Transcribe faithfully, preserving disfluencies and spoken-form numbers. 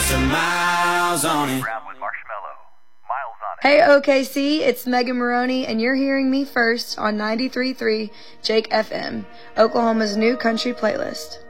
some miles on it. Brown with Marshmallow. Miles on it. Hey O K C, it's Megan Maroney, and you're hearing me first on ninety-three point three Jake F M, Oklahoma's new country playlist.